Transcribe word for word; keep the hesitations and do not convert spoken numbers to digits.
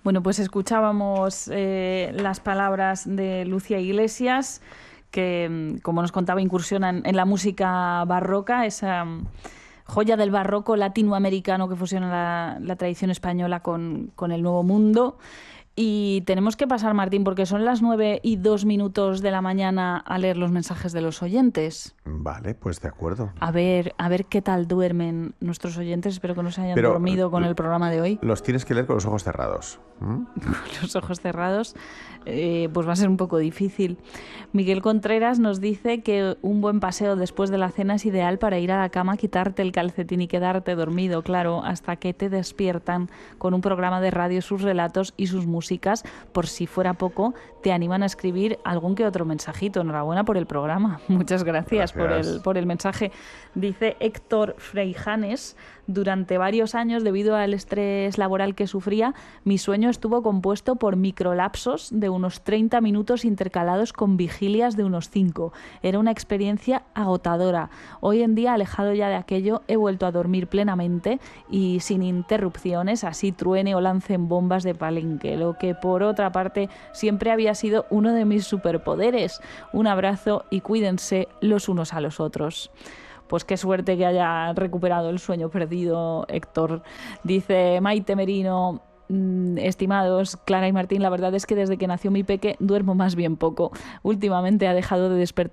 Bueno, pues escuchábamos eh, las palabras de Lucía Iglesias, que, como nos contaba, incursiona en la música barroca, esa joya del barroco latinoamericano que fusiona la, la tradición española con, con el Nuevo Mundo. Y tenemos que pasar, Martín, porque son las nueve y dos minutos de la mañana, a leer los mensajes de los oyentes. Vale, pues de acuerdo. A ver, a ver qué tal duermen nuestros oyentes. Espero que no se hayan Pero, dormido con el programa de hoy. Los tienes que leer con los ojos cerrados. ¿Mm? Con los ojos cerrados, eh, pues va a ser un poco difícil. Miguel Contreras nos dice que un buen paseo después de la cena es ideal para ir a la cama, quitarte el calcetín y quedarte dormido, claro, hasta que te despiertan con un programa de radio, sus relatos y sus músicas. Por si fuera poco, te animan a escribir algún que otro mensajito. Enhorabuena por el programa. Muchas gracias, Gracias. por el, por el mensaje. Dice Héctor Freijanes: durante varios años, debido al estrés laboral que sufría, mi sueño estuvo compuesto por microlapsos de unos treinta minutos intercalados con vigilias de unos cinco. Era una experiencia agotadora. Hoy en día, alejado ya de aquello, he vuelto a dormir plenamente y sin interrupciones, así truene o lancen bombas de palenque, lo que por otra parte siempre había sido uno de mis superpoderes. Un abrazo y cuídense los unos a los otros. Pues qué suerte que haya recuperado el sueño perdido, Héctor. Dice Maite Merino: estimados Clara y Martín, la verdad es que desde que nació mi peque duermo más bien poco. Últimamente ha dejado de despertar